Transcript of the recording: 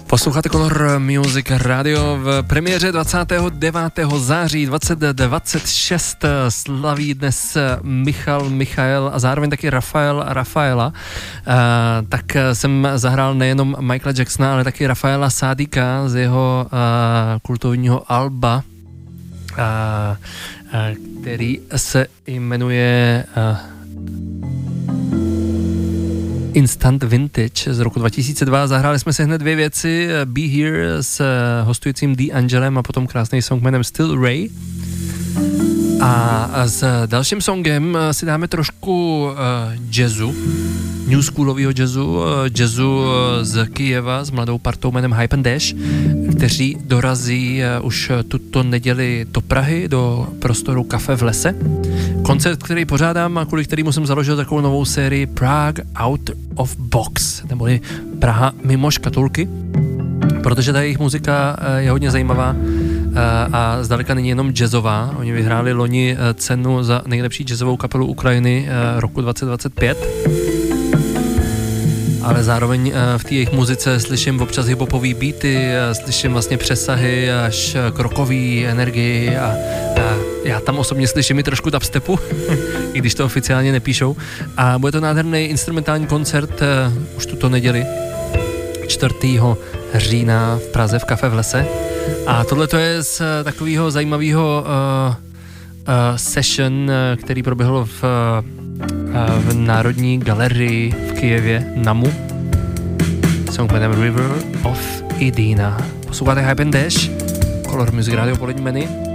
Posloucháte Color Music Radio v premiéře 29. září 2026 slaví dnes Michael a zároveň taky Rafaela. Tak jsem zahrál nejenom Michaela Jacksona, ale taky Rafaela Sádika z jeho kultovního alba, který se jmenuje Instant Vintage z roku 2002. Zahráli jsme si hned dvě věci, Be Here s hostujícím D'Angelem a potom krásný song jménem Still Ray. A s dalším songem si dáme trošku jazzu, new schoolového jazzu z Kyjeva s mladou partou jménem Hype and Dash, kteří dorazí už tuto neděli do Prahy, do prostoru Kafe v lese. Koncert, který pořádám a kvůli kterému jsem založil takovou novou sérii Prague Out of Box, neboli Praha mimo škatulky, protože ta jejich muzika je hodně zajímavá a zdaleka není jenom jazzová. Oni vyhráli loni cenu za nejlepší jazzovou kapelu Ukrajiny roku 2025. Ale zároveň v té jejich muzice slyším občas hiphopový beaty, slyším vlastně přesahy až k rockové energii a já tam osobně slyším i trošku dubstepu, i když to oficiálně nepíšou. A bude to nádherný instrumentální koncert už tuto neděli 4. října v Praze v Kafe v lese. A tohle to je z takového zajímavého session, který proběhlo v Národní galerii v Kyjevě, NAMU. Song jménem River of Edina. Posloucháte Hype and Dash, Color Music Radio, polední menu.